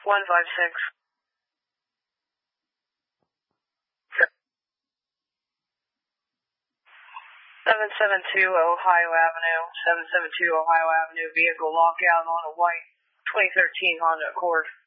156. 772 Ohio Avenue. 772 Ohio Avenue. Vehicle lockout on a white 2013 Honda Accord.